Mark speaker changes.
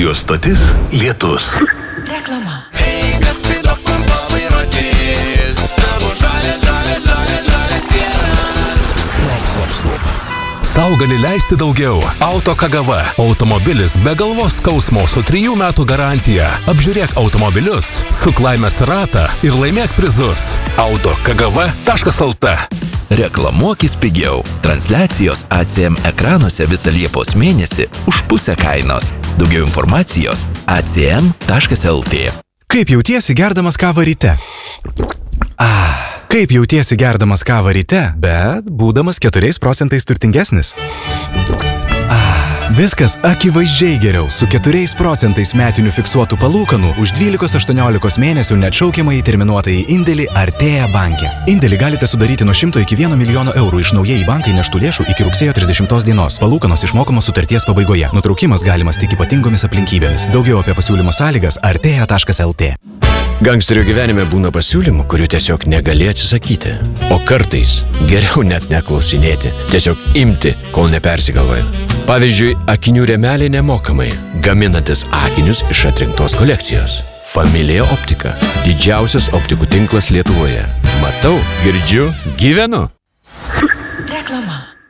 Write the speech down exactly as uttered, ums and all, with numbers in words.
Speaker 1: Radio stotis Lietus.
Speaker 2: Reklama.
Speaker 1: Sau gali leisti daugiau. Auto Kagava. Automobilis be galvos skausmo su trijų metų garantija. Apžiūrėk automobilius, suk laimės ratą ir laimėk prizus. Auto Kagava taškas el tė.
Speaker 3: Reklamuokis pigiau. Transliacijos A C M ekranuose visą Liepos mėnesį už pusę kainos. Daugiau informacijos a c m taškas el tė.
Speaker 4: Kaip jautiesi gerdamas kavą ryte? Ah. Kaip jautiesi gerdamas kavą ryte, bet būdamas keturiais procentais turtingesnis? Ah, viskas akivaizdžiai geriau su keturiais procentais metinių fiksuotų palūkanų už dvylikos aštuoniolikos mėnesių neatšaukiamai terminuotąjį indėlį Artea banke. Indėlį galite sudaryti nuo šimto iki vieno milijono eurų iš naujai bankai neštų lėšų iki rugsėjo trisdešimtos dienos. Palūkanos išmokamos sutarties pabaigoje. Nutraukimas galimas tik ypatingomis aplinkybėmis. Daugiau apie pasiūlymo sąlygas artea taškas el tė.
Speaker 5: Gangsterio gyvenime būna pasiūlymų, kurių tiesiog negali atsisakyti. O kartais geriau net neklausinėti, tiesiog imti, kol nepersigalvoja. Pavyzdžiui, akinių rėmeliai nemokamai, gaminantis akinius iš atrinktos kolekcijos. Familija Optika – didžiausias optikų tinklas Lietuvoje. Matau, girdžiu, gyvenu.
Speaker 2: Reklama.